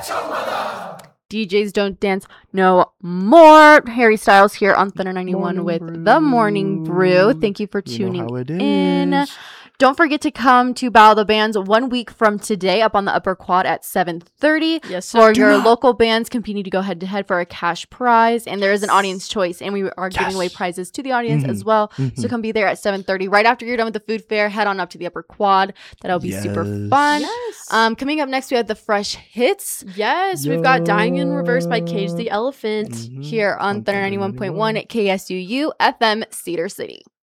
DJs Don't Dance No More. Harry Styles here on Thunder 91 with The Morning Brew. Thank you for tuning in. Don't forget to come to Battle of the Bands 1 week from today up on the Upper Quad at 7:30. Yes, for your local bands competing to go head to head for a cash prize. And there is an audience choice. And we are giving away prizes to the audience as well. So come be there at 7:30. Right after you're done with the food fair, head on up to the Upper Quad. That'll be super fun. Yes. Coming up next, we have the Fresh Hits. Yes, we've got Dying in Reverse by Cage the Elephant. Here on Thunder 91.1 at KSUU FM Cedar City.